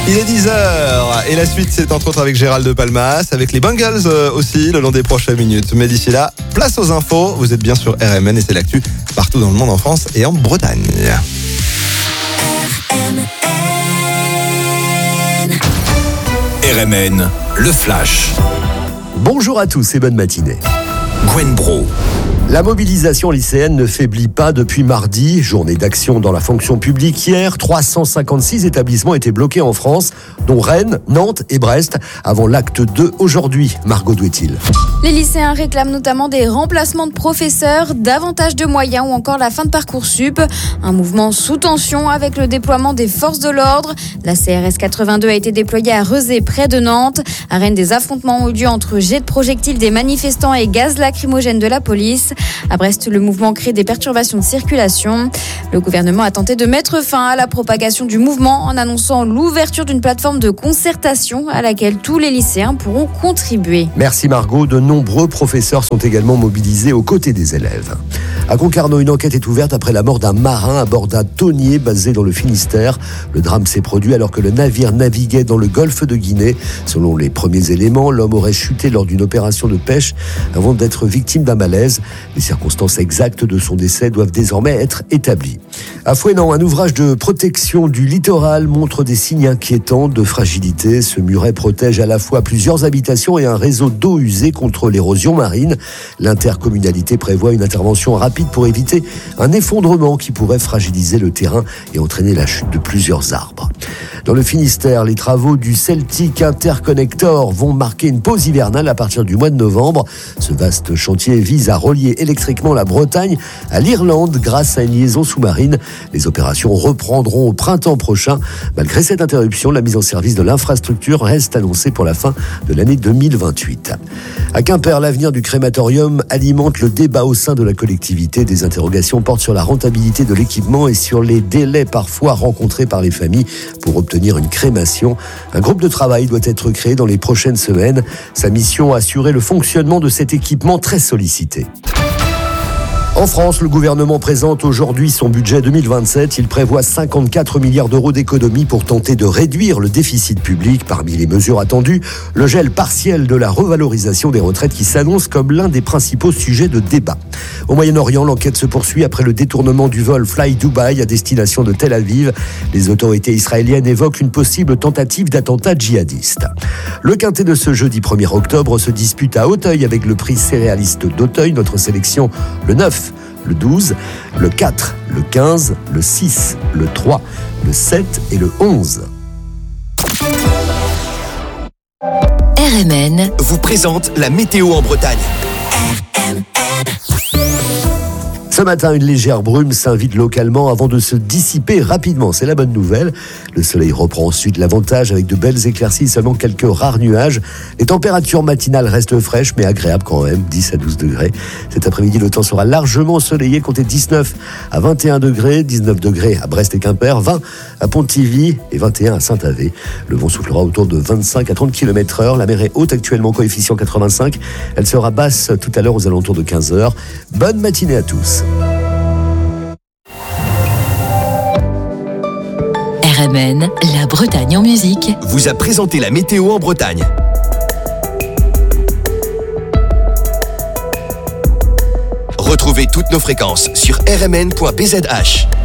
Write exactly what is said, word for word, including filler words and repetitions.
Il est dix heures et la suite c'est entre autres avec Gérald de Palmas, avec les Bengals aussi le long des prochaines minutes. Mais d'ici là, place aux infos, vous êtes bien sur R M N et c'est l'actu partout dans le monde en France et en Bretagne. R M N, le flash. Bonjour à tous et bonne matinée. Gwen Bro. La mobilisation lycéenne ne faiblit pas depuis mardi, journée d'action dans la fonction publique. Hier, trois cent cinquante-six établissements étaient bloqués en France, dont Rennes, Nantes et Brest, avant l'acte deux aujourd'hui. Margot Douetil. Les lycéens réclament notamment des remplacements de professeurs, davantage de moyens ou encore la fin de Parcoursup. Un mouvement sous tension avec le déploiement des forces de l'ordre. La C R S quatre-vingt-deux a été déployée à Rezé, près de Nantes. À Rennes, des affrontements ont eu lieu entre jets de projectiles des manifestants et gaz lacrymogène de la police. À Brest, le mouvement crée des perturbations de circulation. Le gouvernement a tenté de mettre fin à la propagation du mouvement en annonçant l'ouverture d'une plateforme de concertation à laquelle tous les lycéens pourront contribuer. Merci Margot. De nombreux professeurs sont également mobilisés aux côtés des élèves. À Concarneau, une enquête est ouverte après la mort d'un marin à bord d'un thonier basé dans le Finistère. Le drame s'est produit alors que le navire naviguait dans le golfe de Guinée. Selon les premiers éléments, l'homme aurait chuté lors d'une opération de pêche avant d'être victime d'un malaise. Les circonstances exactes de son décès doivent désormais être établies. À Fouesnant, un ouvrage de protection du littoral montre des signes inquiétants de fragilité. Ce muret protège à la fois plusieurs habitations et un réseau d'eau usée contre l'érosion marine. L'intercommunalité prévoit une intervention rapide pour éviter un effondrement qui pourrait fragiliser le terrain et entraîner la chute de plusieurs arbres. Dans le Finistère, les travaux du Celtic Interconnector vont marquer une pause hivernale à partir du mois de novembre. Ce vaste chantier vise à relier électriquement la Bretagne à l'Irlande grâce à une liaison sous-marine. Les opérations reprendront au printemps prochain. Malgré cette interruption, la mise en service de l'infrastructure reste annoncée pour la fin de l'année deux mille vingt-huit. À Quimper, l'avenir du crématorium alimente le débat au sein de la collectivité. Des interrogations portent sur la rentabilité de l'équipement et sur les délais parfois rencontrés par les familles pour obtenir une crémation. Un groupe de travail doit être créé dans les prochaines semaines. Sa mission, assurer le fonctionnement de cet équipement très sollicité. En France, le gouvernement présente aujourd'hui son budget deux mille vingt-sept. Il prévoit cinquante-quatre milliards d'euros d'économies pour tenter de réduire le déficit public. Parmi les mesures attendues, le gel partiel de la revalorisation des retraites qui s'annonce comme l'un des principaux sujets de débat. Au Moyen-Orient, l'enquête se poursuit après le détournement du vol Fly Dubai à destination de Tel Aviv. Les autorités israéliennes évoquent une possible tentative d'attentat djihadiste. Le quintet de ce jeudi premier octobre se dispute à Auteuil avec le prix céréaliste d'Auteuil. Notre sélection, le neuf, le douze, le quatre, le quinze, le six, le trois, le sept et le onze. R M N vous présente la météo en Bretagne. Ce matin, une légère brume s'invite localement avant de se dissiper rapidement. C'est la bonne nouvelle. Le soleil reprend ensuite l'avantage avec de belles éclaircies, seulement quelques rares nuages. Les températures matinales restent fraîches mais agréables quand même, dix à douze degrés. Cet après-midi, le temps sera largement ensoleillé, comptez dix-neuf à vingt et un degrés, dix-neuf degrés à Brest et Quimper, vingt à Pontivy et vingt et un à Saint-Avé. Le vent soufflera autour de vingt-cinq à trente kilomètres heure. La mer est haute actuellement, coefficient quatre-vingt-cinq. Elle sera basse tout à l'heure aux alentours de quinze heures. Bonne matinée à tous. R M N, la Bretagne en musique, vous a présenté la météo en Bretagne. Retrouvez toutes nos fréquences sur r m n point b z h.